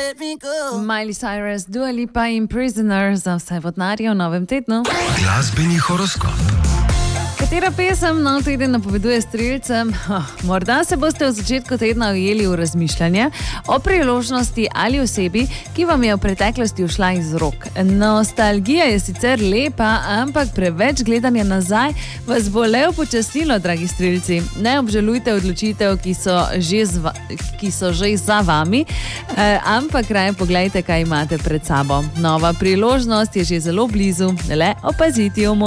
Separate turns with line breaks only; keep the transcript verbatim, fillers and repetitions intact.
Miley Cyrus, Dua Lipa in Prisoner za vse vodnarje v novem tednu.
Glasbeni horoskop.
Katera pesem nov teden napoveduje strelcem? Oh, morda se boste v začetku tedna ujeli v razmišljanje o priložnosti ali osebi, ki vam je v preteklosti ušla iz rok. Nostalgija je sicer lepa, ampak preveč gledanja nazaj vas bo le upočasnilo, dragi strelci. Ne obžalujte odločitev, ki so že, zva, ki so že za vami, eh, ampak raje poglejte, kaj imate pred sabo. Nova priložnost je že zelo blizu, le opaziti jo morate.